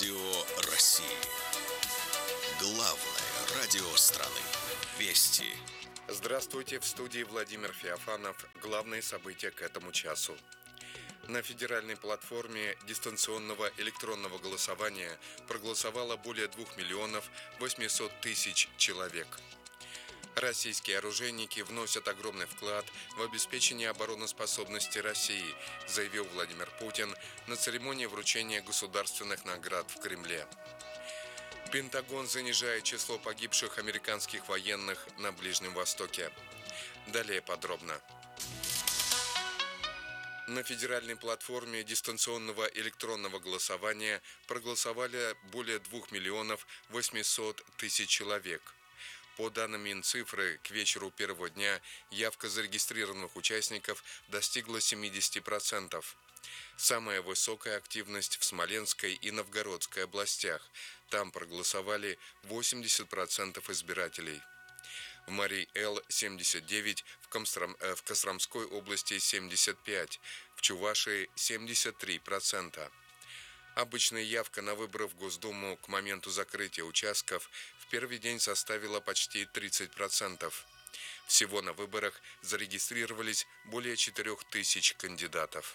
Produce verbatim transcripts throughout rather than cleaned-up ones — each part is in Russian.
Радио России. Главное радио страны. Вести. Здравствуйте, в студии Владимир Феофанов. Главные события к этому часу. На федеральной платформе дистанционного электронного голосования проголосовало более двух миллионов восьмисот тысяч человек. Российские оружейники вносят огромный вклад в обеспечение обороноспособности России, заявил Владимир Путин на церемонии вручения государственных наград в Кремле. Пентагон занижает число погибших американских военных на Ближнем Востоке. Далее подробно. На федеральной платформе дистанционного электронного голосования проголосовали более двух миллионов восьмисот тысяч человек. По данным Минцифры, к вечеру первого дня явка зарегистрированных участников достигла семьдесят процентов. Самая высокая активность в Смоленской и Новгородской областях. Там проголосовали восемьдесят процентов избирателей. В Марий-Эл семьдесят девять, в, Комстром, э, в Костромской области семьдесят пять, в Чувашии семьдесят три процента. Обычная явка на выборы в Госдуму к моменту закрытия участков в первый день составила почти тридцать процентов. Всего на выборах зарегистрировались более четырех тысяч кандидатов.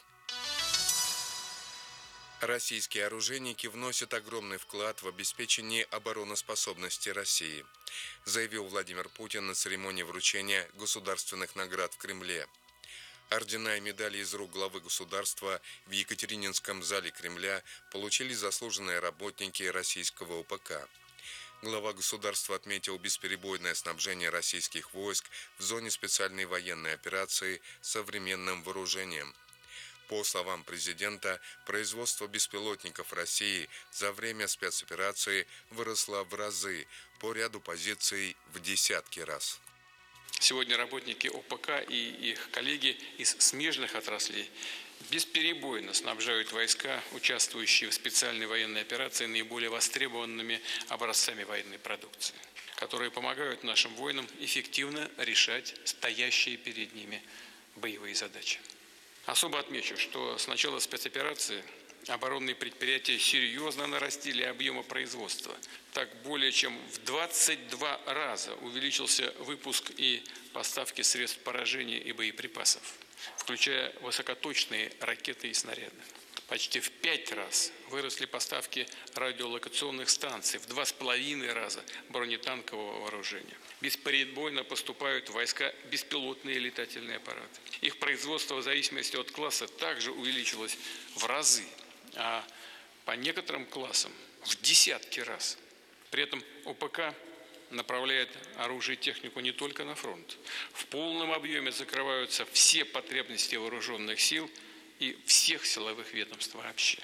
Российские оружейники вносят огромный вклад в обеспечение обороноспособности России, заявил Владимир Путин на церемонии вручения государственных наград в Кремле. Ордена и медали из рук главы государства в Екатерининском зале Кремля получили заслуженные работники российского ОПК. Глава государства отметил бесперебойное снабжение российских войск в зоне специальной военной операции современным вооружением. По словам президента, производство беспилотников России за время спецоперации выросло в разы, по ряду позиций в десятки раз. Сегодня работники ОПК и их коллеги из смежных отраслей бесперебойно снабжают войска, участвующие в специальной военной операции, наиболее востребованными образцами военной продукции, которые помогают нашим воинам эффективно решать стоящие перед ними боевые задачи. Особо отмечу, что с начала спецоперации оборонные предприятия серьезно нарастили объемы производства. Так, более чем в двадцать два раза увеличился выпуск и поставки средств поражения и боеприпасов, включая высокоточные ракеты и снаряды. Почти в пять раз выросли поставки радиолокационных станций, в два с половиной раза бронетанкового вооружения. Бесперебойно поступают в войска беспилотные летательные аппараты. Их производство в зависимости от класса также увеличилось в разы, а по некоторым классам в десятки раз. При этом ОПК направляет оружие и технику не только на фронт. В полном объеме закрываются все потребности вооруженных сил и всех силовых ведомств вообще.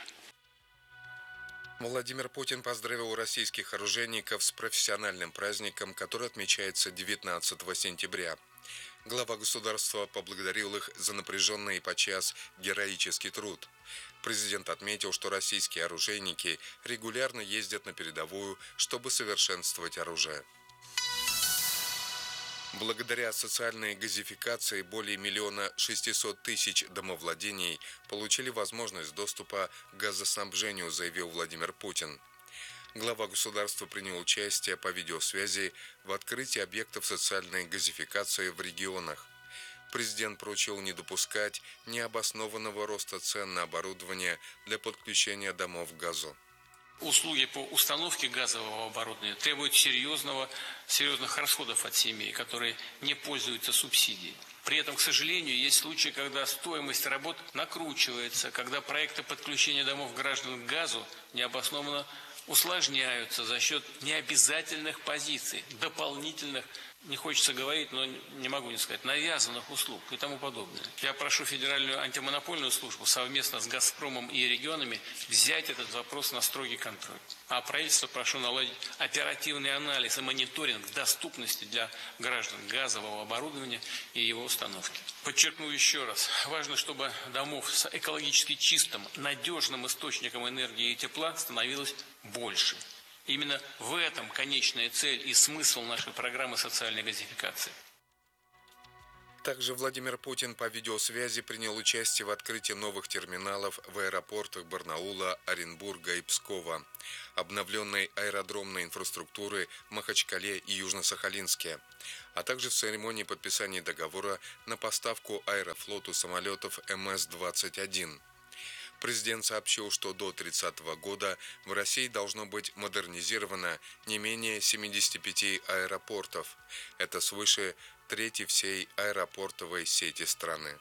Владимир Путин поздравил российских оружейников с профессиональным праздником, который отмечается девятнадцатого сентября. Глава государства поблагодарил их за напряженный и подчас героический труд. Президент отметил, что российские оружейники регулярно ездят на передовую, чтобы совершенствовать оружие. Благодаря социальной газификации более миллиона шестисот тысяч домовладений получили возможность доступа к газоснабжению, заявил Владимир Путин. Глава государства принял участие по видеосвязи в открытии объектов социальной газификации в регионах. Президент поручил не допускать необоснованного роста цен на оборудование для подключения домов к газу. Услуги по установке газового оборудования требуют серьезного, серьезных расходов от семей, которые не пользуются субсидией. При этом, к сожалению, есть случаи, когда стоимость работ накручивается, когда проекты подключения домов граждан к газу необоснованно усложняются за счет необязательных позиций, дополнительных, не хочется говорить, но не могу не сказать, навязанных услуг и тому подобное. Я прошу Федеральную антимонопольную службу совместно с «Газпромом» и регионами взять этот вопрос на строгий контроль. А правительство прошу наладить оперативный анализ и мониторинг доступности для граждан газового оборудования и его установки. Подчеркну еще раз, важно, чтобы домов с экологически чистым, надежным источником энергии и тепла становилось больше. Именно в этом конечная цель и смысл нашей программы социальной газификации. Также Владимир Путин по видеосвязи принял участие в открытии новых терминалов в аэропортах Барнаула, Оренбурга и Пскова, обновленной аэродромной инфраструктуры в Махачкале и Южно-Сахалинске, а также в церемонии подписания договора на поставку Аэрофлоту самолетов эм эс двадцать один. Президент сообщил, что до тридцатого года в России должно быть модернизировано не менее семидесяти пяти аэропортов. Это свыше трети всей аэропортовой сети страны.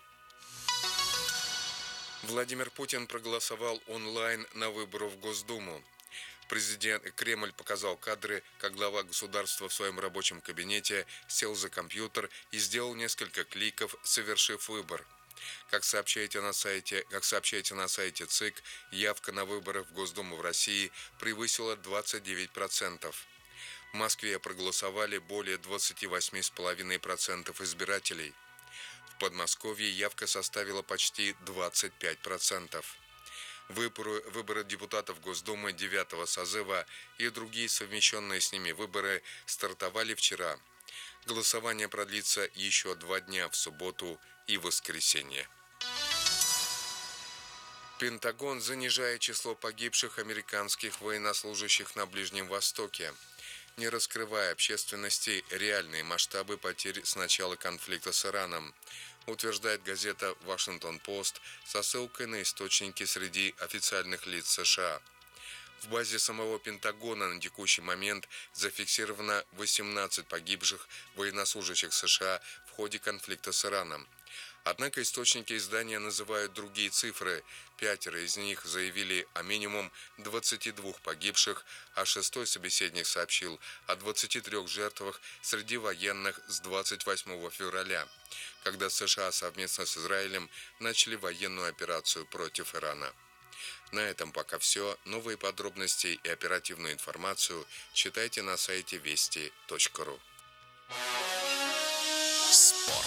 Владимир Путин проголосовал онлайн на выборах в Госдуму. Президент Кремль показал кадры, как глава государства в своем рабочем кабинете сел за компьютер и сделал несколько кликов, совершив выбор. Как сообщаете на сайте, как сообщаете на сайте ЦИК, явка на выборы в Госдуму в России превысила двадцать девять процентов. В Москве проголосовали более двадцати восьми целых пяти десятых процента избирателей. В Подмосковье явка составила почти двадцать пять процентов. Выборы, выборы депутатов Госдумы девятого созыва и другие совмещенные с ними выборы стартовали вчера. Голосование продлится еще два дня в субботу и воскресенье. Пентагон занижает число погибших американских военнослужащих на Ближнем Востоке, не раскрывая общественности реальные масштабы потерь с начала конфликта с Ираном, утверждает газета «Вашингтон-Пост» со ссылкой на источники среди официальных лиц США. В базе самого Пентагона на текущий момент зафиксировано восемнадцать погибших военнослужащих США в ходе конфликта с Ираном. Однако источники издания называют другие цифры. Пятеро из них заявили о минимум двадцати двух погибших, а шестой собеседник сообщил о двадцати трёх жертвах среди военных с двадцать восьмого февраля, когда США совместно с Израилем начали военную операцию против Ирана. На этом пока все. Новые подробности и оперативную информацию читайте на сайте вести точка ру. Спорт.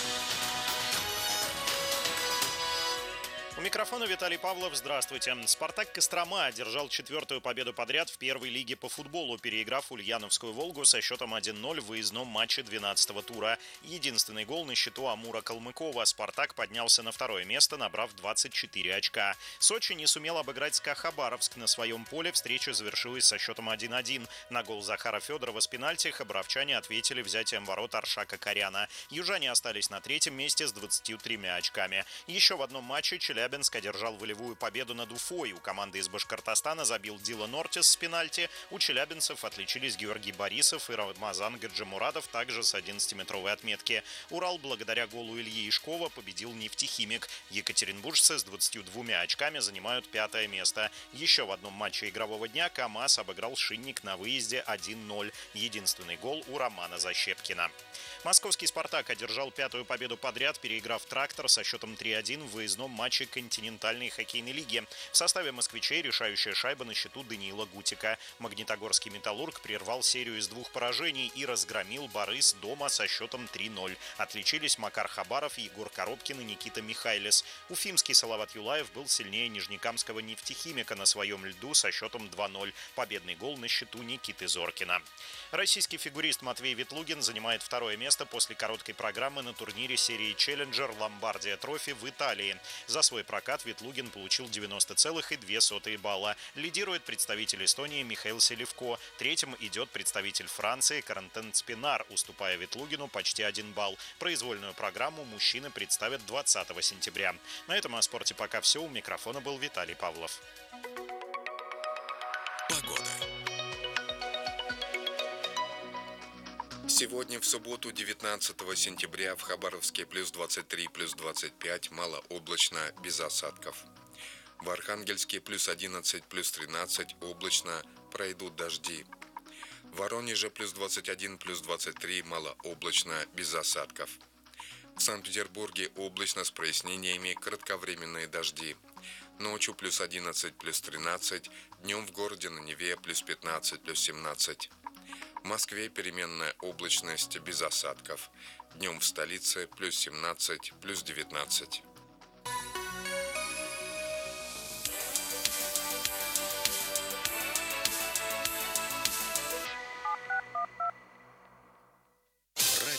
У микрофона Виталий Павлов. Здравствуйте. «Спартак» Кострома одержал четвертую победу подряд в первой лиге по футболу, переиграв Ульяновскую «Волгу» со счетом один ноль в выездном матче двенадцатого тура. Единственный гол на счету Амура Калмыкова. «Спартак» поднялся на второе место, набрав двадцать четыре очка. Сочи не сумел обыграть СКА Хабаровск на своем поле. Встреча завершилась со счетом один один. На гол Захара Федорова с пенальти хабаровчане ответили взятием ворот Аршака Коряна. Южане остались на третьем месте с двадцатью тремя очками. Еще в одном матче Челябинск Челябинск одержал волевую победу над Уфой. У команды из Башкортостана забил Дилан Ортис с пенальти. У челябинцев отличились Георгий Борисов и Рамазан Гаджимурадов также с одиннадцатиметровой отметки. Урал благодаря голу Ильи Ишкова победил нефтехимик. Екатеринбуржцы с двадцатью двумя очками занимают пятое место. Еще в одном матче игрового дня КамАЗ обыграл Шинник на выезде один ноль. Единственный гол у Романа Защепкина. Московский «Спартак» одержал пятую победу подряд, переиграв «Трактор» со счетом три один в выездном матче континентальной хоккейной лиги. В составе москвичей решающая шайба на счету Даниила Гутика. Магнитогорский «Металлург» прервал серию из двух поражений и разгромил «Борис» дома со счетом три ноль. Отличились Макар Хабаров, Егор Коробкин и Никита Михайлис. Уфимский Салават Юлаев был сильнее нижнекамского «Нефтехимика» на своем льду со счетом два ноль. Победный гол на счету Никиты Зоркина. Российский фигурист Матвей Ветлугин занимает второе место после короткой программы на турнире серии «Челленджер» Ломбардия Трофи в Италии. За свой прокат Ветлугин получил девяносто целых две десятых балла. Лидирует представитель Эстонии Михаил Селивко. Третьим идет представитель Франции Карантен Спинар, уступая Ветлугину почти один балл. Произвольную программу мужчины представят двадцатого сентября. На этом о спорте пока все. У микрофона был Виталий Павлов. Погода. Сегодня, в субботу, девятнадцатого сентября, в Хабаровске плюс двадцать три, плюс двадцать пять, малооблачно, без осадков. В Архангельске плюс одиннадцать, плюс тринадцать, облачно, пройдут дожди. В Воронеже плюс двадцать один, плюс двадцать три, малооблачно, без осадков. В Санкт-Петербурге облачно с прояснениями, кратковременные дожди. Ночью плюс одиннадцать, плюс тринадцать, днем в городе на Неве плюс пятнадцать, плюс семнадцать. В Москве переменная облачность без осадков. Днем в столице плюс семнадцать, плюс девятнадцать.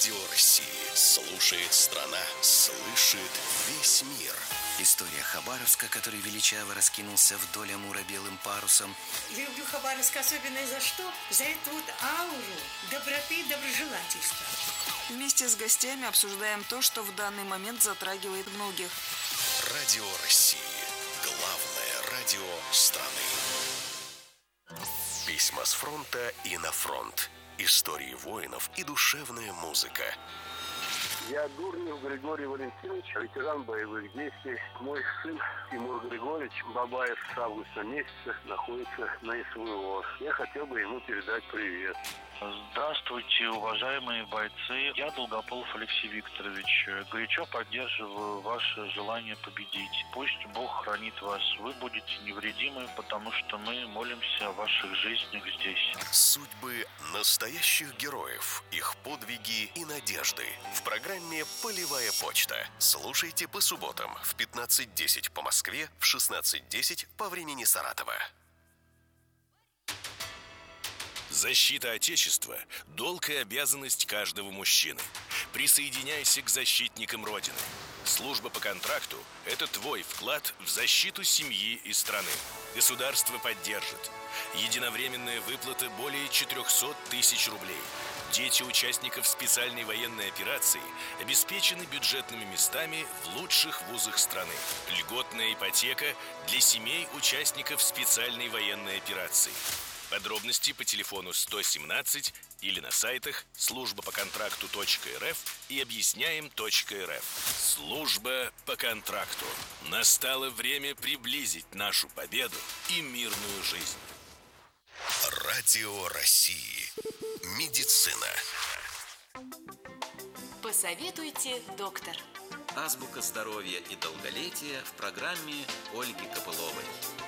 Радио России. Слушает страна, слышит весь мир. История Хабаровска, который величаво раскинулся вдоль Амура белым парусом. Люблю Хабаровск особенно за что? За эту вот ауру доброты и доброжелательства. Вместе с гостями обсуждаем то, что в данный момент затрагивает многих. Радио России. Главное радио страны. Письма с фронта и на фронт. Истории воинов и душевная музыка. Я Дурнев Григорий Валентинович, ветеран боевых действий. Мой сын Тимур Григорьевич Бабаев с августа месяца находится на СВО. Я хотел бы ему передать привет. Здравствуйте, уважаемые бойцы. Я Долгополов Алексей Викторович. Горячо поддерживаю ваше желание победить. Пусть Бог хранит вас. Вы будете невредимы, потому что мы молимся о ваших жизнях здесь. Судьбы настоящих героев, их подвиги и надежды. В программе «Полевая почта». Слушайте по субботам в пятнадцать десять по Москве, в шестнадцать десять по времени Саратова. Защита Отечества – долг и обязанность каждого мужчины. Присоединяйся к защитникам Родины. Служба по контракту – это твой вклад в защиту семьи и страны. Государство поддержит. Единовременная выплата более четыреста тысяч рублей. Дети участников специальной военной операции обеспечены бюджетными местами в лучших вузах страны. Льготная ипотека для семей участников специальной военной операции. Подробности по телефону сто семнадцать или на сайтах служба по контракту точка эр эф и объясняем точка эр эф. Служба по контракту. Настало время приблизить нашу победу и мирную жизнь. Радио России. Медицина. Посоветуйте, доктор. Азбука здоровья и долголетия в программе Ольги Копыловой.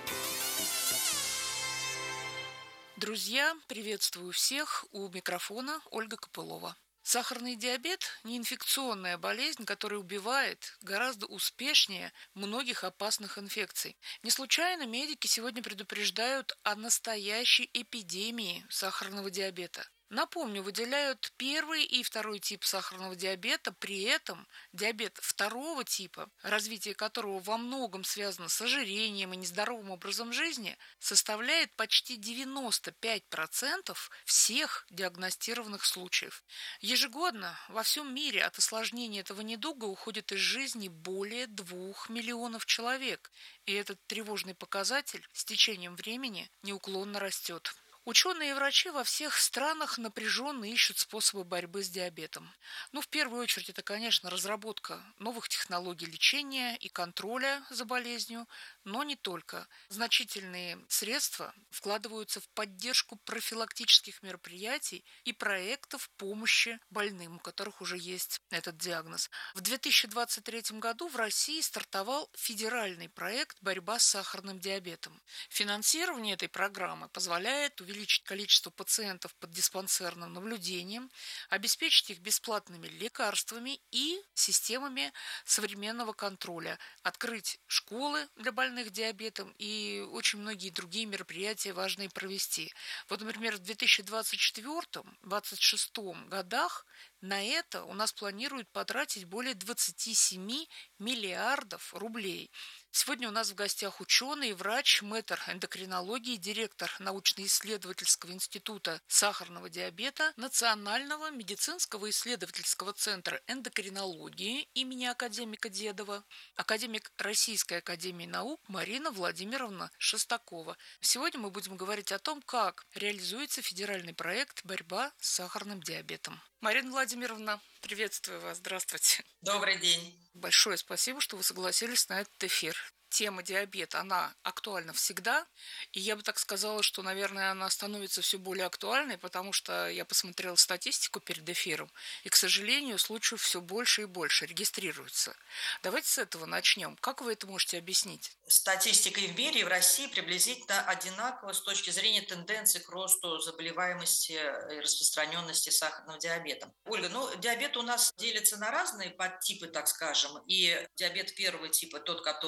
Друзья, приветствую всех. У микрофона Ольга Копылова. Сахарный диабет – неинфекционная болезнь, которая убивает гораздо успешнее многих опасных инфекций. Не случайно медики сегодня предупреждают о настоящей эпидемии сахарного диабета. Напомню, выделяют первый и второй тип сахарного диабета, при этом диабет второго типа, развитие которого во многом связано с ожирением и нездоровым образом жизни, составляет почти девяносто пять процентов всех диагностированных случаев. Ежегодно во всем мире от осложнения этого недуга уходит из жизни более двух миллионов человек, и этот тревожный показатель с течением времени неуклонно растет. Ученые и врачи во всех странах напряженно ищут способы борьбы с диабетом. Ну, в первую очередь, это, конечно, разработка новых технологий лечения и контроля за болезнью, но не только. Значительные средства вкладываются в поддержку профилактических мероприятий и проектов помощи больным, у которых уже есть этот диагноз. В две тысячи двадцать третьем году в России стартовал федеральный проект «Борьба с сахарным диабетом». Финансирование этой программы позволяет увеличить увеличить количество пациентов под диспансерным наблюдением, обеспечить их бесплатными лекарствами и системами современного контроля, открыть школы для больных диабетом и очень многие другие мероприятия важные провести. Вот, например, в две тысячи двадцать четвёртом — две тысячи двадцать шестом годах на это у нас планируют потратить более двадцать семь миллиардов рублей. Сегодня у нас в гостях ученый, врач, мэтр эндокринологии, директор научно-исследовательского института сахарного диабета Национального медицинского исследовательского центра эндокринологии имени академика Дедова, академик Российской академии наук Марина Владимировна Шестакова. Сегодня мы будем говорить о том, как реализуется федеральный проект «Борьба с сахарным диабетом». Марина Владимировна, приветствую вас. Здравствуйте. Добрый день. Большое спасибо, что вы согласились на этот эфир. Тема диабета, она актуальна всегда, и я бы так сказала, что, наверное, она становится все более актуальной, потому что я посмотрела статистику перед эфиром, и, к сожалению, случаев все больше и больше регистрируется. Давайте с этого начнем. Как вы это можете объяснить? Статистика и в мире, и в России приблизительно одинакова с точки зрения тенденции к росту заболеваемости и распространенности сахарного диабета. Ольга, ну, диабет у нас делится на разные подтипы, так скажем, и диабет первого типа, тот, который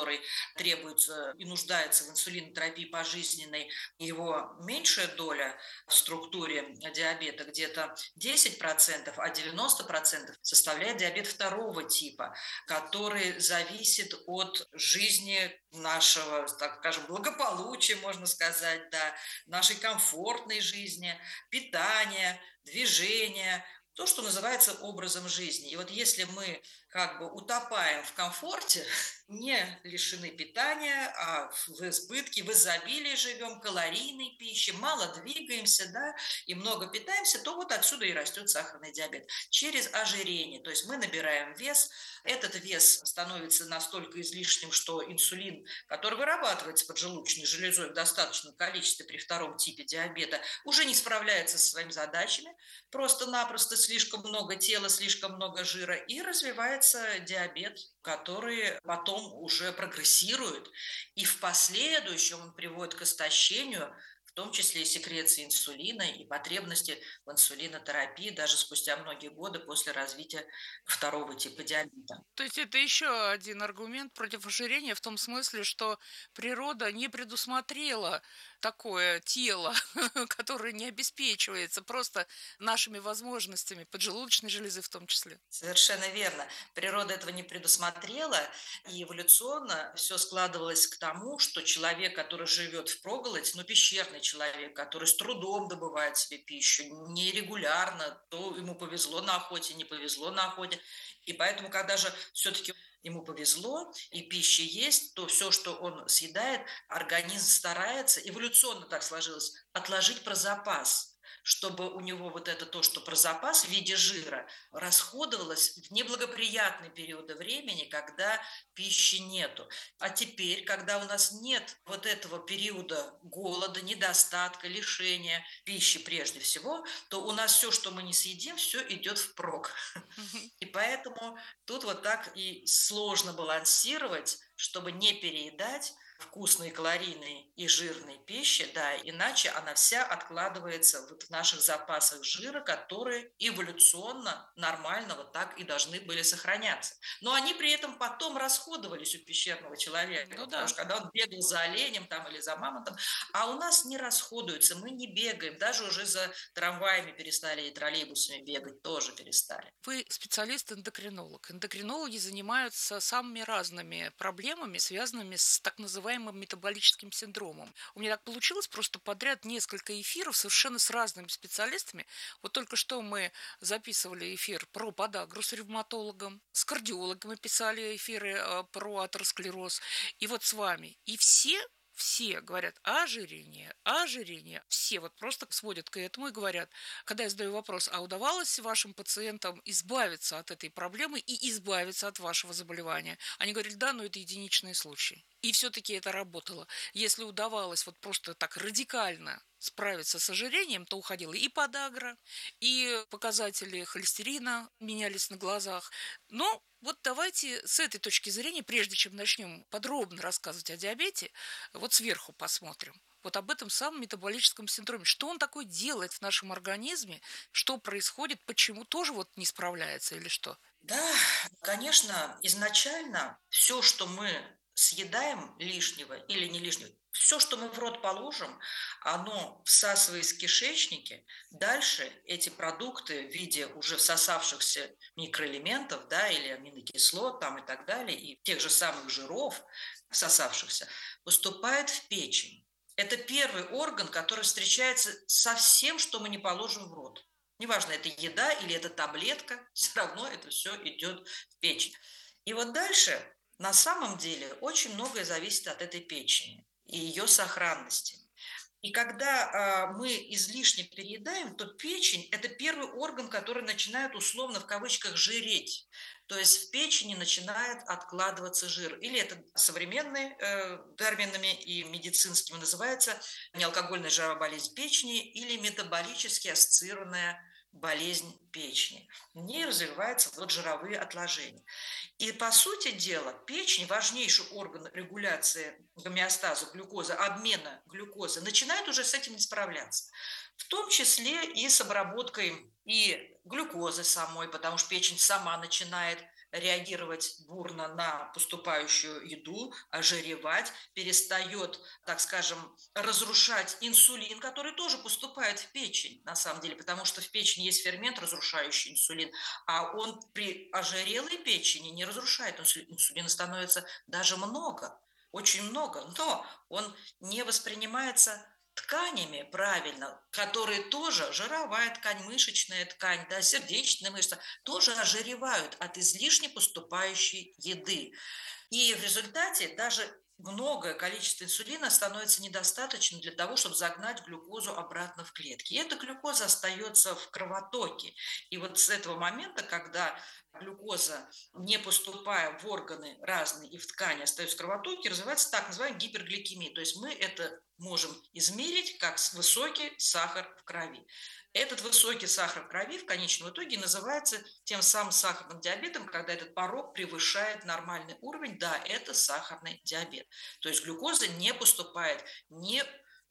требуется и нуждается в инсулинотерапии пожизненной, его меньшая доля в структуре диабета, где-то десять процентов, а девяносто процентов составляет диабет второго типа, который зависит от жизни нашего, так скажем, благополучия, можно сказать, да, нашей комфортной жизни, питания, движения, то, что называется образом жизни. И вот если мы как бы утопаем в комфорте, не лишены питания, а в избытке, в изобилии живем, калорийной пищи, мало двигаемся, да, и много питаемся, то вот отсюда и растет сахарный диабет. Через ожирение. То есть мы набираем вес, этот вес становится настолько излишним, что инсулин, который вырабатывается поджелудочной железой в достаточном количестве при втором типе диабета, уже не справляется со своими задачами, просто-напросто слишком много тела, слишком много жира, и развивается диабет, который потом уже прогрессирует, и в последующем он приводит к истощению, в том числе и секреции инсулина, и потребности в инсулинотерапии даже спустя многие годы после развития второго типа диабета. То есть это еще один аргумент против ожирения в том смысле, что природа не предусмотрела такое тело, которое не обеспечивается просто нашими возможностями, поджелудочной железы в том числе. Совершенно верно. Природа этого не предусмотрела, и эволюционно все складывалось к тому, что человек, который живет впроголодь, ну, пещерный человек, который с трудом добывает себе пищу, нерегулярно, то ему повезло на охоте, не повезло на охоте. И поэтому, когда же все-таки ему повезло, и пища есть, то все, что он съедает, организм старается, эволюционно так сложилось, отложить про запас, чтобы у него вот это то, что про запас в виде жира, расходовалось в неблагоприятные периоды времени, когда пищи нету. А теперь, когда у нас нет вот этого периода голода, недостатка, лишения пищи прежде всего, то у нас все, что мы не съедим, все идет впрок. И поэтому тут вот так и сложно балансировать, чтобы не переедать вкусной, калорийной и жирной пищи, да, иначе она вся откладывается вот в наших запасах жира, которые эволюционно нормально вот так и должны были сохраняться. Но они при этом потом расходовались у пещерного человека, ну, потому да. что когда он бегал за оленем там или за мамонтом, а у нас не расходуются, мы не бегаем, даже уже за трамваями перестали и троллейбусами бегать, тоже перестали. Вы специалист-эндокринолог. Эндокринологи занимаются самыми разными проблемами, связанными с так называемым метаболическим синдромом. У меня так получилось просто подряд несколько эфиров совершенно с разными специалистами. Вот только что мы записывали эфир про подагру с ревматологом, с кардиологом писали эфиры про атеросклероз, и вот с вами. И все Все говорят ожирение, ожирение. Все вот просто сводят к этому и говорят, когда я задаю вопрос, а удавалось вашим пациентам избавиться от этой проблемы и избавиться от вашего заболевания? Они говорят, да, но это единичные случаи. И все-таки это работало. Если удавалось вот просто так радикально справиться с ожирением, то уходила и подагра, и показатели холестерина менялись на глазах. Но вот давайте с этой точки зрения, прежде чем начнем подробно рассказывать о диабете, вот сверху посмотрим. Вот об этом самом метаболическом синдроме. Что он такое делает в нашем организме? Что происходит? Почему тоже вот не справляется или что? Да, конечно, изначально все, что мы съедаем лишнего или не лишнего, все, что мы в рот положим, оно, всасываясь в кишечнике, дальше эти продукты в виде уже всосавшихся микроэлементов, да, или аминокислот там и так далее, и тех же самых жиров всосавшихся, поступают в печень. Это первый орган, который встречается со всем, что мы не положим в рот. Неважно, это еда или это таблетка, все равно это все идет в печень. И вот дальше на самом деле очень многое зависит от этой печени и ее сохранности. И когда э, мы излишне переедаем, то печень – это первый орган, который начинает условно в кавычках жиреть. То есть в печени начинает откладываться жир. Или это современными э, терминами и медицинскими называется неалкогольная жировая болезнь печени или метаболически ассоциированная болезнь печени. В ней развиваются вот жировые отложения. И, по сути дела, печень, важнейший орган регуляции гомеостаза глюкозы, обмена глюкозы, начинает уже с этим не справляться. В том числе и с обработкой и глюкозы самой, потому что печень сама начинает реагировать бурно на поступающую еду, ожиревать, перестает, так скажем, разрушать инсулин, который тоже поступает в печень, на самом деле, потому что в печени есть фермент, разрушающий инсулин, а он при ожирелой печени не разрушает инсулин. Инсулина становится даже много, очень много, но он не воспринимается тканями правильно, которые тоже, жировая ткань, мышечная ткань, да, сердечная мышца, тоже ожиревают от излишне поступающей еды. И в результате даже многое количество инсулина становится недостаточным для того, чтобы загнать глюкозу обратно в клетки. И эта глюкоза остается в кровотоке. И вот с этого момента, когда глюкоза, не поступая в органы разные и в ткани, остается в кровотоке, развивается так называемая гипергликемия. То есть мы это можем измерить как высокий сахар в крови. Этот высокий сахар в крови в конечном итоге называется тем самым сахарным диабетом, когда этот порог превышает нормальный уровень. Да, это сахарный диабет. То есть глюкоза не поступает ни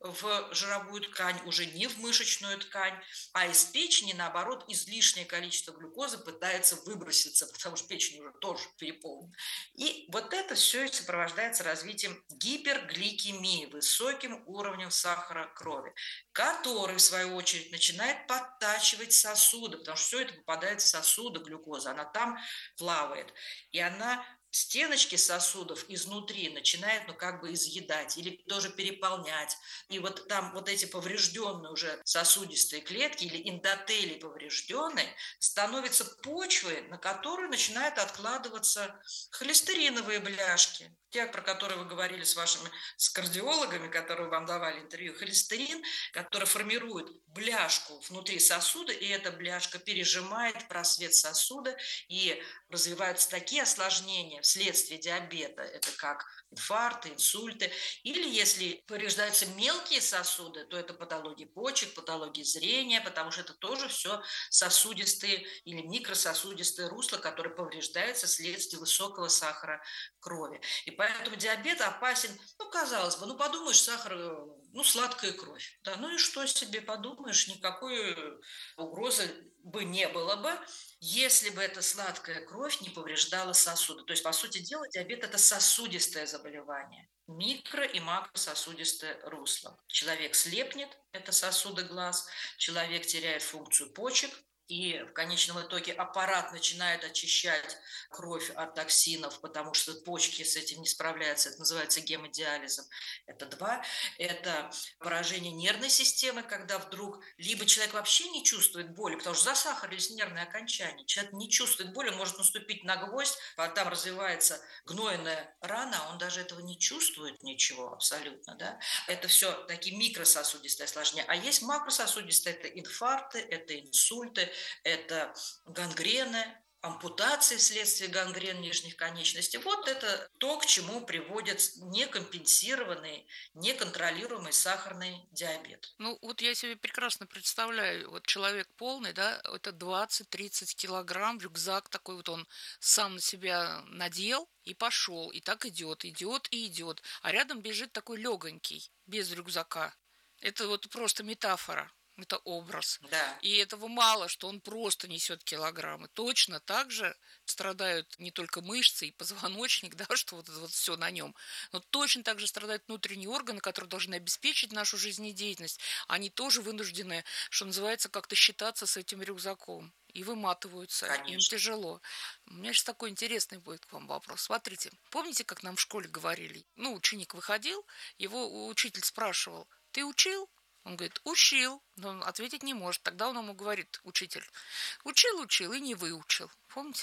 в жировую ткань, уже не в мышечную ткань, а из печени, наоборот, излишнее количество глюкозы пытается выброситься, потому что печень уже тоже переполнена. И вот это все сопровождается развитием гипергликемии, высоким уровнем сахара крови, который, в свою очередь, начинает подтачивать сосуды, потому что все это попадает в сосуды, глюкоза, она там плавает, и она стеночки сосудов изнутри начинает, ну, как бы изъедать или тоже переполнять. И вот там вот эти поврежденные уже сосудистые клетки или эндотелий поврежденные становятся почвой, на которую начинают откладываться холестериновые бляшки. Те, про которые вы говорили с вашими с кардиологами, которые вам давали интервью, холестерин, который формирует бляшку внутри сосуда, и эта бляшка пережимает просвет сосуда, и развиваются такие осложнения вследствие диабета, это как инфаркты, инсульты, или если повреждаются мелкие сосуды, то это патологии почек, патологии зрения, потому что это тоже все сосудистые или микрососудистые русла, которые повреждаются вследствие высокого сахара крови. И поэтому диабет опасен, ну, казалось бы, ну, подумаешь, сахар, ну, сладкая кровь. Да, ну и что себе подумаешь, никакой угрозы бы не было бы, если бы эта сладкая кровь не повреждала сосуды. То есть, по сути дела, диабет – это сосудистое заболевание. Микро- и макрососудистое русло. Человек слепнет, это сосуды глаз, человек теряет функцию почек, и в конечном итоге аппарат начинает очищать кровь от токсинов, потому что почки с этим не справляются. Это называется гемодиализом. Это два. Это поражение нервной системы, когда вдруг либо человек вообще не чувствует боли, потому что засахарились нервные окончания. Человек не чувствует боли, он может наступить на гвоздь, а там развивается гнойная рана, он даже этого не чувствует ничего абсолютно. Да? Это все такие микрососудистые осложнения. А есть макрососудистые, это инфаркты, это инсульты, это гангрены, ампутации вследствие гангрен нижних конечностей. Вот это то, к чему приводит некомпенсированный, неконтролируемый сахарный диабет. Ну, вот я себе прекрасно представляю, вот человек полный, да, это двадцать-тридцать килограмм, рюкзак такой вот он сам на себя надел и пошел, и так идет, идет и идет. А рядом бежит такой легонький, без рюкзака. Это вот просто метафора. Это образ. Да. И этого мало, что он просто несет килограммы. Точно так же страдают не только мышцы и позвоночник, да, что вот это вот все на нем, но точно так же страдают внутренние органы, которые должны обеспечить нашу жизнедеятельность. Они тоже вынуждены, что называется, как-то считаться с этим рюкзаком. И выматываются, Конечно. им тяжело. У меня сейчас такой интересный будет к вам вопрос. Смотрите, помните, как нам в школе говорили? Ну, ученик выходил, его учитель спрашивал: ты учил? Он говорит: учил, но он ответить не может. Тогда он ему говорит, учитель: учил, учил и не выучил. Помните?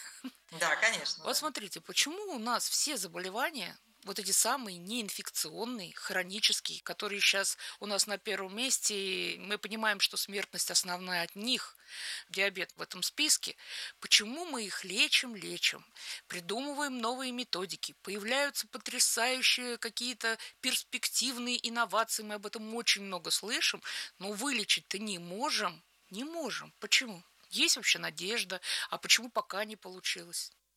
Да, конечно. Вот да. смотрите, почему у нас все заболевания, вот эти самые неинфекционные, хронические, которые сейчас у нас на первом месте, мы понимаем, что смертность основная от них, диабет в этом списке, почему мы их лечим, лечим, придумываем новые методики, появляются потрясающие какие-то перспективные инновации, мы об этом очень много слышим, но вылечить-то не можем, не можем. Почему? Есть вообще надежда, а почему пока не получилось?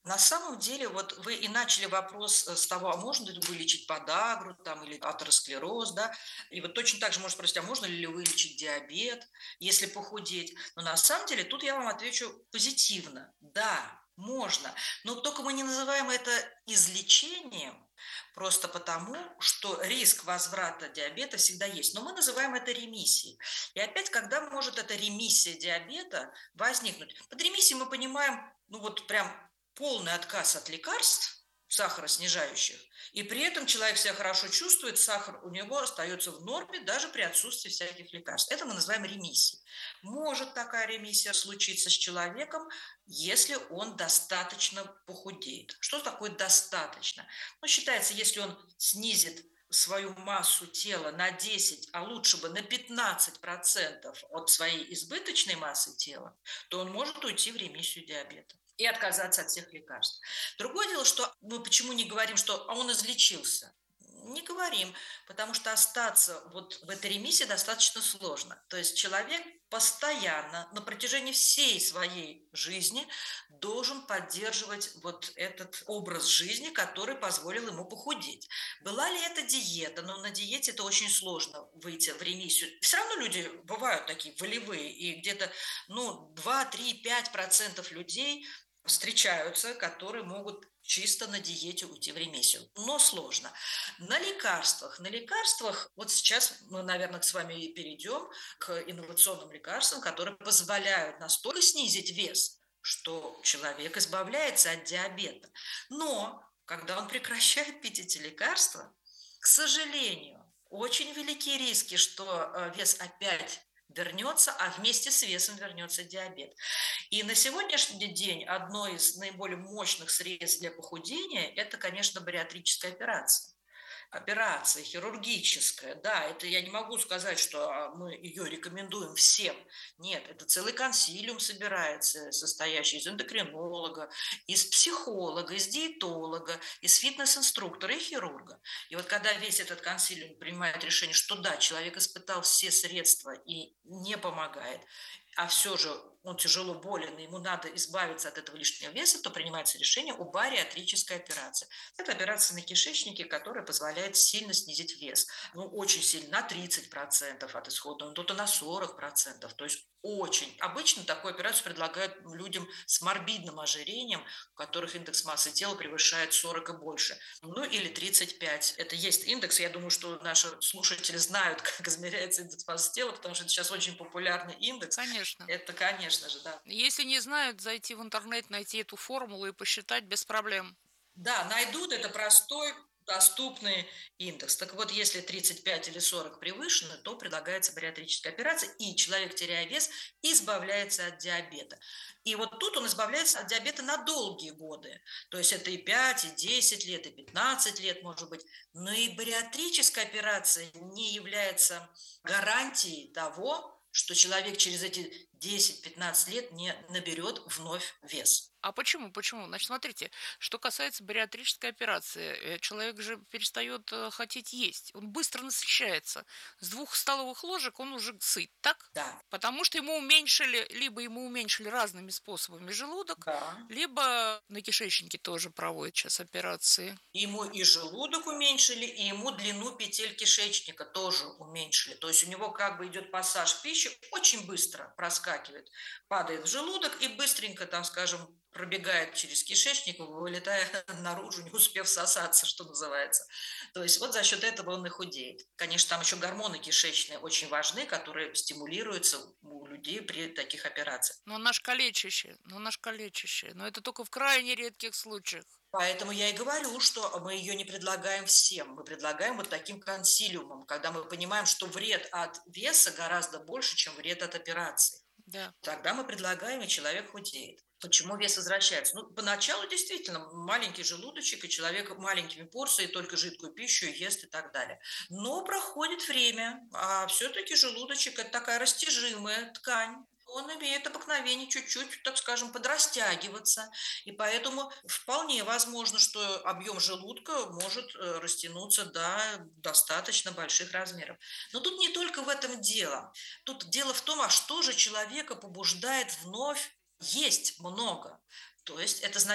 На самом деле, вот вы и начали вопрос с того, а можно ли вылечить подагру там, или атеросклероз, да? И вот точно так же можно спросить, а можно ли вылечить диабет, если похудеть? Но на самом деле тут я вам отвечу позитивно. Да, можно. Но только мы не называем это излечением, просто потому, что риск возврата диабета всегда есть. Но мы называем это ремиссией. И опять, когда может эта ремиссия диабета возникнуть? Под ремиссией мы понимаем, ну вот прям полный отказ от лекарств сахароснижающих, и при этом человек себя хорошо чувствует, сахар у него остается в норме даже при отсутствии всяких лекарств. Это мы называем ремиссией. Может такая ремиссия случиться с человеком, если он достаточно похудеет. Что такое достаточно? Ну, считается, если он снизит свою массу тела на десять, а лучше бы на пятнадцать процентов от своей избыточной массы тела, то он может уйти в ремиссию диабета и отказаться от всех лекарств. Другое дело, что мы почему не говорим, что а он излечился? Не говорим, потому что остаться вот в этой ремиссии достаточно сложно. То есть человек постоянно на протяжении всей своей жизни должен поддерживать вот этот образ жизни, который позволил ему похудеть. Была ли это диета? Но на диете это очень сложно выйти в ремиссию. Все равно люди бывают такие волевые, и где-то ну, два, три, пять процентов людей встречаются, которые могут чисто на диете уйти в ремиссию. Но сложно. На лекарствах. На лекарствах, вот сейчас мы, наверное, с вами и перейдем к инновационным лекарствам, которые позволяют настолько снизить вес, что человек избавляется от диабета. Но когда он прекращает пить эти лекарства, к сожалению, очень велики риски, что вес опять вернется, а вместе с весом вернется диабет. И на сегодняшний день одно из наиболее мощных средств для похудения – это, конечно, бариатрическая операция. Операция хирургическая, да, это я не могу сказать, что мы ее рекомендуем всем. Нет, это целый консилиум собирается, состоящий из эндокринолога, из психолога, из диетолога, из фитнес-инструктора и хирурга. И вот когда весь этот консилиум принимает решение, что да, человек испытал все средства и не помогает, а все же он тяжело болен, и ему надо избавиться от этого лишнего веса, то принимается решение о бариатрической операции. Это операция на кишечнике, которая позволяет сильно снизить вес. Ну, очень сильно, на тридцать процентов от исходного, кто-то на сорок процентов. То есть очень. Обычно такую операцию предлагают людям с морбидным ожирением, у которых индекс массы тела превышает сорок и больше. Ну, или тридцать пять. Это есть индекс. Я думаю, что наши слушатели знают, как измеряется индекс массы тела, потому что это сейчас очень популярный индекс. Конечно. Это, конечно же, да. Если не знают, зайти в интернет, найти эту формулу и посчитать без проблем. Да, найдут. Это простой, доступный индекс. Так вот, если тридцать пять или сорок превышено, то предлагается бариатрическая операция, и человек, теряя вес, избавляется от диабета. И вот тут он избавляется от диабета на долгие годы. То есть это и пять, и десять лет, и пятнадцать лет, может быть. Но и бариатрическая операция не является гарантией того, что человек через эти десять-пятнадцать лет не наберет вновь вес. А почему? Почему? Значит, смотрите, что касается бариатрической операции, человек же перестает хотеть есть. Он быстро насыщается. С двух столовых ложек он уже сыт, так? Да. Потому что ему уменьшили, либо ему уменьшили разными способами желудок, да. либо на кишечнике тоже проводят сейчас операции. Ему и желудок уменьшили, и ему длину петель кишечника тоже уменьшили. То есть у него как бы идет пассаж пищи, очень быстро проскакивает, падает в желудок и быстренько, там, скажем, пробегает через кишечник, вылетая наружу, не успев всосаться, что называется. То есть вот за счет этого он и худеет. Конечно, там еще гормоны кишечные очень важны, которые стимулируются у людей при таких операциях. Но наш калечащий, но наш калечащий, но это только в крайне редких случаях. Поэтому я и говорю, что мы ее не предлагаем всем. Мы предлагаем вот таким консилиумом, когда мы понимаем, что вред от веса гораздо больше, чем вред от операции. Да. Тогда мы предлагаем, и человек худеет. Почему вес возвращается? Ну, поначалу действительно маленький желудочек, и человек маленькими порциями только жидкую пищу ест и так далее. Но проходит время, а все-таки желудочек – это такая растяжимая ткань. Он имеет обыкновение чуть-чуть, так скажем, подрастягиваться. И поэтому вполне возможно, что объем желудка может растянуться до достаточно больших размеров. Но тут не только в этом дело. Тут дело в том, а что же человека побуждает вновь есть много. То есть это значит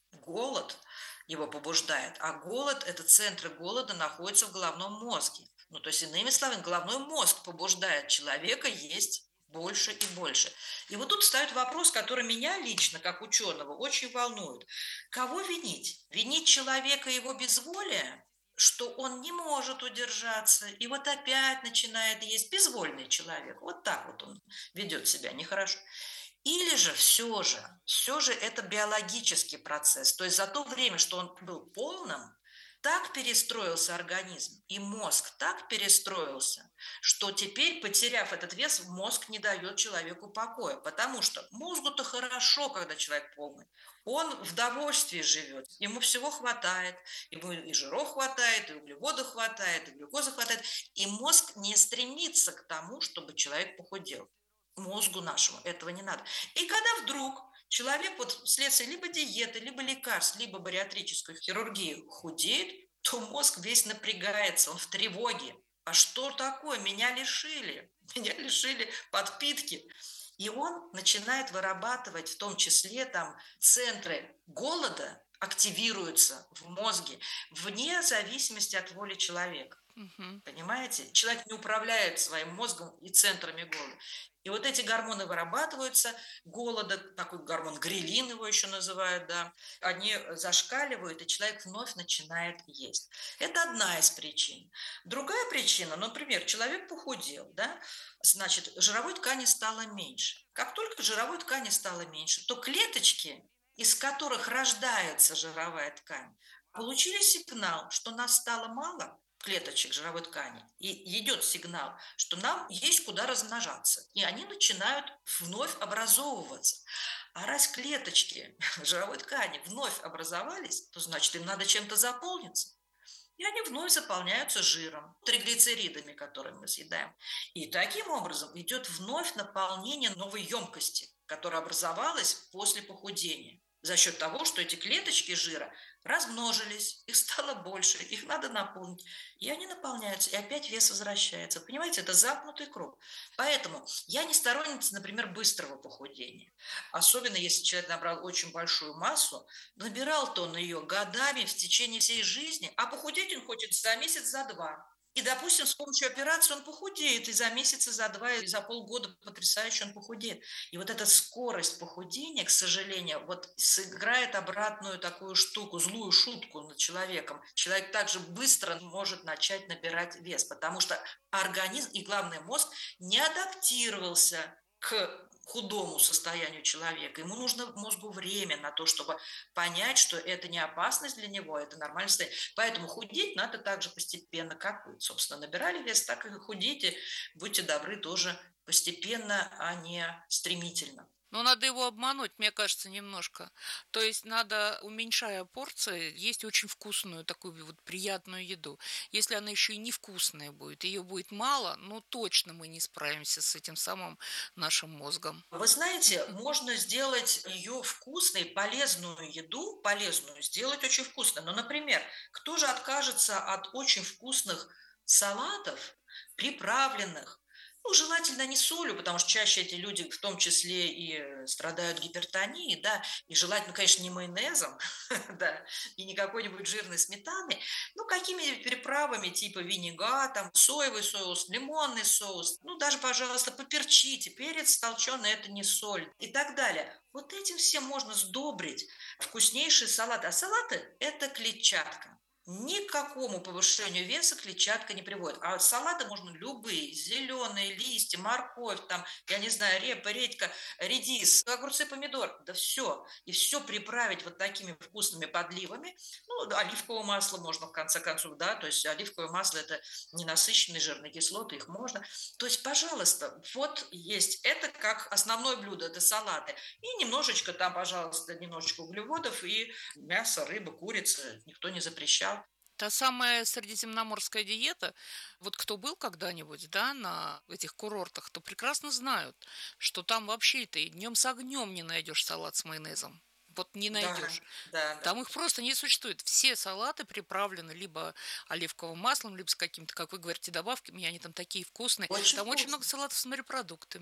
голод его побуждает, а голод, это центры голода находятся в головном мозге. Ну, то есть, иными словами, головной мозг побуждает человека есть больше и больше. И вот тут встает вопрос, который меня лично, как ученого, очень волнует. Кого винить? Винить человека и его безволие? Что он не может удержаться, и вот опять начинает есть, безвольный человек. Вот так вот он ведет себя нехорошо. Или же все же, все же это биологический процесс. То есть за то время, что он был полным, так перестроился организм, и мозг так перестроился, что теперь, потеряв этот вес, мозг не дает человеку покоя. Потому что мозгу-то хорошо, когда человек полный. Он в довольстве живет, ему всего хватает, ему и жиров хватает, и углеводов хватает, и глюкозы хватает. И мозг не стремится к тому, чтобы человек похудел. Мозгу нашему этого не надо. И когда вдруг человек вот вследствие либо диеты, либо лекарств, либо бариатрической хирургии худеет, то мозг весь напрягается, он в тревоге. А что такое? Меня лишили. Меня лишили подпитки. И он начинает вырабатывать в том числе там центры голода, активируются в мозге вне зависимости от воли человека. Угу. Понимаете? Человек не управляет своим мозгом и центрами голода. И вот эти гормоны вырабатываются, голода, такой гормон грелин его еще называют, да, они зашкаливают, и человек вновь начинает есть. Это одна из причин. Другая причина, например, человек похудел, да, значит, жировой ткани стало меньше. Как только жировой ткани стало меньше, то клеточки, из которых рождается жировая ткань, получили сигнал, что нас стало мало, клеточек жировой ткани, и идет сигнал, что нам есть куда размножаться, и они начинают вновь образовываться. А раз клеточки жировой ткани вновь образовались, то значит им надо чем-то заполниться. И они вновь заполняются жиром, триглицеридами, которые мы съедаем. И таким образом идет вновь наполнение новой емкости, которая образовалась после похудения. За счет того, что эти клеточки жира размножились, их стало больше, их надо наполнить. И они наполняются, и опять вес возвращается. Понимаете, это замкнутый круг. Поэтому я не сторонница, например, быстрого похудения. Особенно, если человек набрал очень большую массу, набирал-то он ее годами в течение всей жизни, а похудеть он хочет за месяц, за два. И, допустим, с помощью операции он похудеет, и за месяц, и за два, и за полгода потрясающе он похудеет. И вот эта скорость похудения, к сожалению, вот сыграет обратную такую штуку, злую шутку над человеком. Человек также быстро может начать набирать вес, потому что организм и, главное, мозг не адаптировался к худому состоянию человека. Ему нужно мозгу время на то, чтобы понять, что это не опасность для него, это нормальное состояние. Поэтому худеть надо так же постепенно, как вы, собственно, набирали вес, так и худейте, будьте добры, тоже постепенно, а не стремительно. Но надо его обмануть, мне кажется, немножко. То есть надо, уменьшая порции, есть очень вкусную, такую вот приятную еду. Если она еще и невкусная будет, ее будет мало, ну точно мы не справимся с этим самым нашим мозгом. Вы знаете, можно сделать ее вкусной, полезную еду, полезную, сделать очень вкусной. Ну, например, кто же откажется от очень вкусных салатов, приправленных? Ну, желательно не солью, потому что чаще эти люди в том числе и страдают гипертонией, да, и желательно, конечно, не майонезом, да, и не какой-нибудь жирной сметаной, ну, какими приправами типа винегра, там, соевый соус, лимонный соус, ну, даже, пожалуйста, поперчите, перец толченый – это не соль и так далее. Вот этим всем можно сдобрить вкуснейший салат. А салаты – это клетчатка. Ни к какому повышению веса клетчатка не приводит. А салаты можно любые. Зеленые, листья, морковь, там, я не знаю, репа, редька, редис, огурцы, помидор. Да все. И все приправить вот такими вкусными подливами. Ну, оливковое масло можно в конце концов, да. То есть оливковое масло – это ненасыщенные жирные кислоты, их можно. То есть, пожалуйста, вот есть. Это как основное блюдо, это салаты. И немножечко там, пожалуйста, немножечко углеводов и мясо, рыба, курица. Никто не запрещал. Та самая средиземноморская диета, вот кто был когда-нибудь, да, на этих курортах, то прекрасно знают, что там вообще ты днем с огнем не найдешь салат с майонезом. Вот не найдешь. Да, да, там да. их просто не существует. Все салаты приправлены либо оливковым маслом, либо с какими-то, как вы говорите, добавками, и они там такие вкусные. Очень там вкусно. очень много салатов с морепродуктами.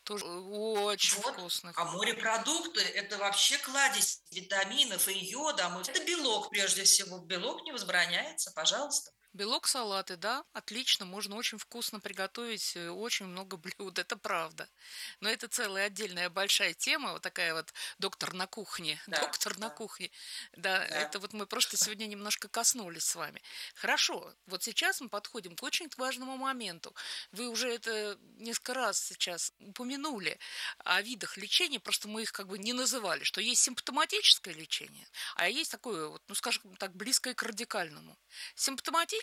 Тоже очень Вот. вкусных. А морепродукты – это вообще кладезь витаминов и йода. Это белок, прежде всего. Белок не возбраняется, пожалуйста. Белок, салаты, да, отлично, можно очень вкусно приготовить, э, очень много блюд, это правда. Но это целая отдельная большая тема, вот такая вот доктор на кухне, Да, доктор на да. кухне. Да, Да. это вот мы просто сегодня немножко коснулись с вами. Хорошо, вот сейчас мы подходим к очень важному моменту. Вы уже это несколько раз сейчас упомянули о видах лечения, просто мы их как бы не называли, что есть симптоматическое лечение, а есть такое вот, ну скажем так, близкое к радикальному. Симптоматическое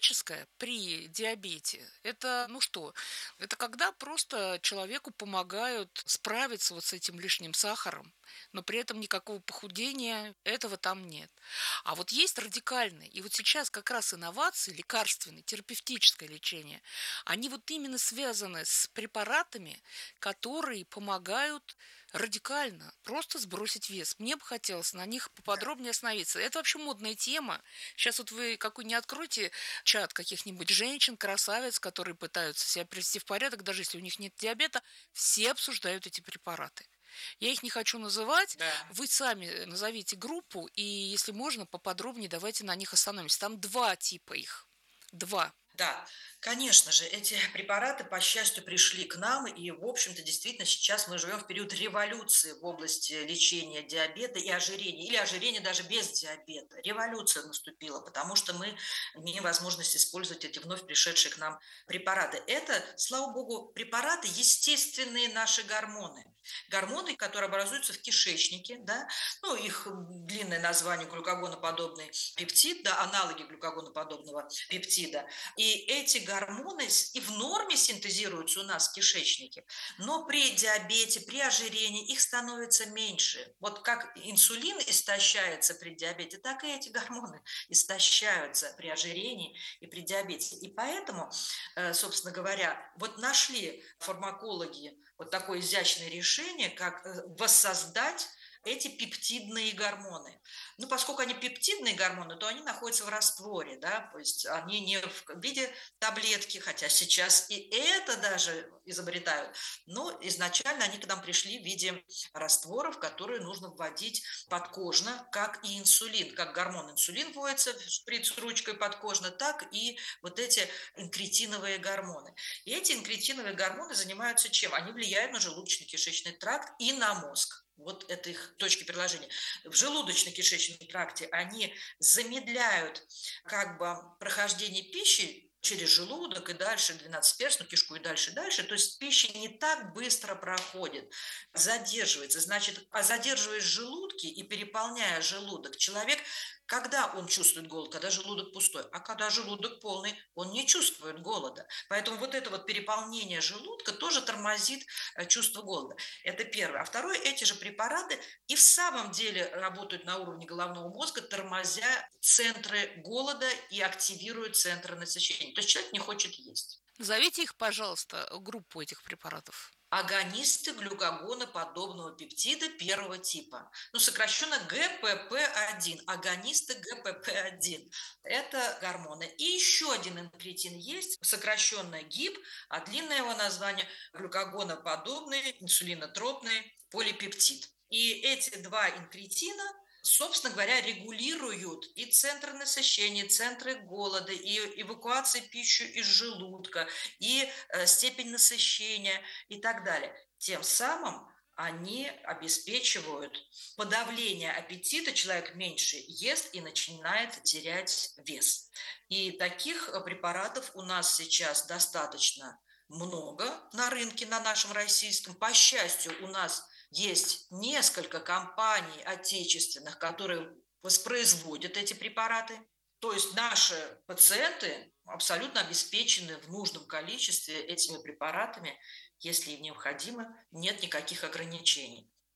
при диабете – это, ну что, это когда просто человеку помогают справиться вот с этим лишним сахаром, но при этом никакого похудения этого там нет. А вот есть радикальные, и вот сейчас как раз инновации, лекарственные, терапевтическое лечение, они вот именно связаны с препаратами, которые помогают радикально просто сбросить вес. Мне бы хотелось на них поподробнее остановиться. Это вообще модная тема. Сейчас вот вы какой не откройте чат каких-нибудь женщин, красавиц, которые пытаются себя привести в порядок, даже если у них нет диабета, все обсуждают эти препараты. Я их не хочу называть. Да. Вы сами назовите группу, и если можно, поподробнее давайте на них остановимся. Там два типа их. Два. Да, конечно же, эти препараты, по счастью, пришли к нам, и, в общем-то, действительно, сейчас мы живем в период революции в области лечения диабета и ожирения, или ожирения даже без диабета. Революция наступила, потому что мы имеем возможность использовать эти вновь пришедшие к нам препараты. Это, слава богу, препараты, естественные наши гормоны. Гормоны, которые образуются в кишечнике, да, ну, их длинное название глюкагоноподобный пептид, да, аналоги глюкагоноподобного пептида. И эти гормоны и в норме синтезируются у нас в кишечнике, но при диабете, при ожирении их становится меньше. Вот как инсулин истощается при диабете, так и эти гормоны истощаются при ожирении и при диабете. И поэтому, собственно говоря, вот нашли фармакологи вот такое изящное решение, как воссоздать эти пептидные гормоны. Ну, поскольку они пептидные гормоны, то они находятся в растворе, да, то есть они не в виде таблетки, хотя сейчас и это даже изобретают, но изначально они к нам пришли в виде растворов, которые нужно вводить подкожно, как и инсулин, как гормон инсулин вводится в шприц ручкой подкожно, так и вот эти инкретиновые гормоны. И эти инкретиновые гормоны занимаются чем? Они влияют на желудочно-кишечный тракт и на мозг. Вот это их точки приложения. В желудочно-кишечном тракте они замедляют как бы прохождение пищи через желудок и дальше, двенадцатиперстную кишку и дальше, дальше. То есть пища не так быстро проходит, задерживается. Значит, а задерживаясь в желудке и переполняя желудок, человек, когда он чувствует голод? Когда желудок пустой. А когда желудок полный, он не чувствует голода. Поэтому вот это вот переполнение желудка тоже тормозит чувство голода. Это первое. А второе, эти же препараты и в самом деле работают на уровне головного мозга, тормозя центры голода и активируют центры насыщения. То есть человек не хочет есть. Назовите их, пожалуйста, группу этих препаратов. Агонисты глюкагоноподобного пептида первого типа. Ну, сокращенно гэ пэ пэ один. Агонисты гэ пэ пэ один. Это гормоны. И еще один инкретин есть, сокращенно ГИП, а длинное его название глюкагоноподобный инсулинотропный полипептид. И эти два инкретина, собственно говоря, регулируют и центры насыщения, и центры голода, и эвакуации пищи из желудка, и э, степень насыщения и так далее. Тем самым они обеспечивают подавление аппетита, человек меньше ест и начинает терять вес. И таких препаратов у нас сейчас достаточно много на рынке, на нашем российском. По счастью, у нас есть несколько компаний отечественных, которые воспроизводят эти препараты. То есть наши пациенты абсолютно обеспечены в нужном количестве этими препаратами, если необходимо, нет никаких ограничений.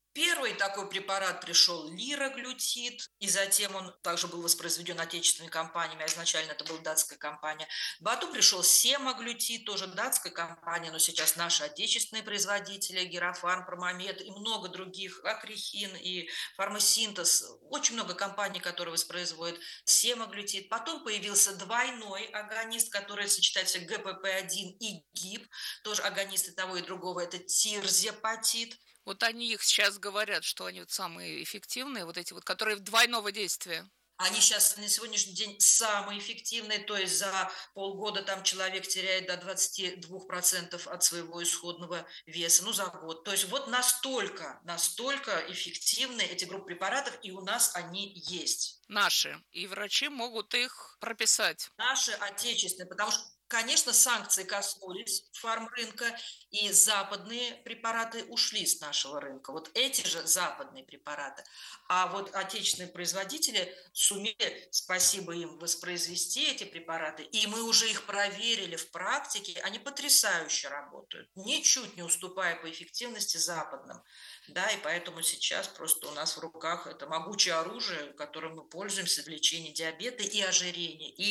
Первый такой препарат пришел лираглютид, и затем он также был воспроизведен отечественными компаниями, а изначально это была датская компания. Потом пришел семаглютид, тоже датская компания, но сейчас наши отечественные производители, Герофарм, Промомед и много других, Акрихин и Фармасинтез, очень много компаний, которые воспроизводят семаглютид. Потом появился двойной агонист, который сочетает в себе гэ пэ пэ один и гип, тоже агонисты того и другого, это тирзепатид. Вот они их сейчас говорят, что они вот самые эффективные, вот эти вот, которые двойного действия. Они сейчас на сегодняшний день самые эффективные, то есть за полгода там человек теряет до двадцати двух процентов от своего исходного веса, ну за год. То есть вот настолько, настолько эффективны эти группы препаратов, и у нас они есть. Наши. И врачи могут их прописать. Наши отечественные, потому что, конечно, санкции коснулись фармрынка, и западные препараты ушли с нашего рынка. Вот эти же западные препараты. А вот отечественные производители сумели, спасибо им, воспроизвести эти препараты, и мы уже их проверили в практике, они потрясающе работают, ничуть не уступая по эффективности западным. Да, и поэтому сейчас просто у нас в руках это могучее оружие, которым мы пользуемся в лечении диабета и ожирения, и